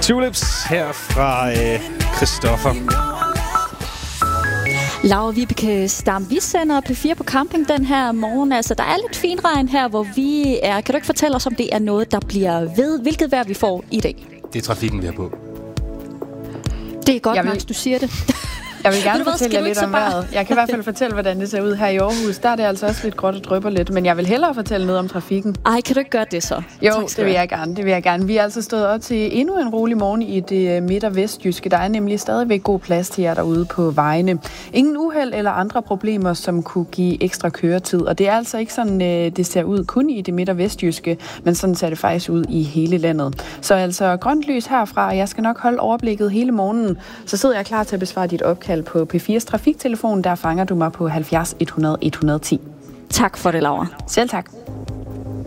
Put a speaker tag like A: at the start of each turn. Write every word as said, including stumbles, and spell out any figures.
A: Tulips her fra øh, Christoffer.
B: Laura Vibeke Stam, vi sender P fire på camping den her morgen. Altså, der er lidt fin regn her, hvor vi er. Kan du ikke fortælle os, om det er noget, der bliver ved? Hvilket vejr vi får i dag?
A: Det er trafikken, vi har på.
B: Det er godt,
C: vil...
B: Max, du siger det.
C: Jeg vil gerne
B: hvad,
C: fortælle jer lidt om vejret. Jeg kan i hvert fald fortælle, hvordan det ser ud her i Aarhus. Der er det altså også lidt gråt og drypper lidt, men jeg vil hellere fortælle noget om trafikken.
B: Ej, kan du ikke gøre det så?
C: Jo, det vil jeg gerne. Det vil jeg gerne. Vi er altså stået op til endnu en rolig morgen i det midt- og vestjyske. Der er nemlig stadigvæk god plads til jer derude på vejene. Ingen uheld eller andre problemer, som kunne give ekstra køretid. Og det er altså ikke sådan, det ser ud kun i det midt- og vestjyske, men sådan ser det faktisk ud i hele landet. Så altså grønt lys herfra, og jeg skal nok holde overblikket hele morgenen. Så sidder jeg klar til at besvare dit opkald på P fires trafiktelefon. Der fanger du mig på halvfjerds hundrede et hundrede og ti.
B: Tak for det, Laura.
C: Selv tak.